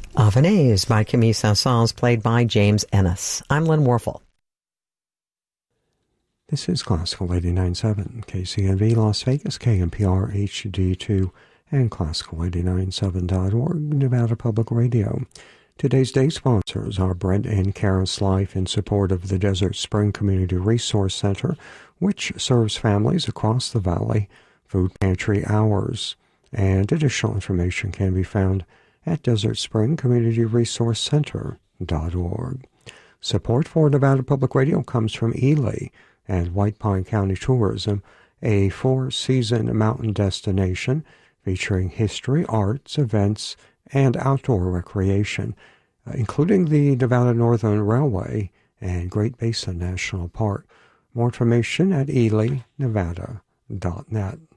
Avenez by Camille Saint-Saëns, played by James Ennis. I'm Lynn Warfel. This is Classical 89.7, KCNV Las Vegas, KNPR HD2, and Classical897.org, Nevada Public Radio. Today's day sponsors are Brent and Karis Life in support of the Desert Spring Community Resource Center, which serves families across the valley, food pantry hours, and additional information can be found at DesertSpringCommunityResourceCenter.org. Support for Nevada Public Radio comes from Ely and White Pine County Tourism, a 4-season mountain destination featuring history, arts, events, and outdoor recreation, including the Nevada Northern Railway and Great Basin National Park. More information at elynevada.net.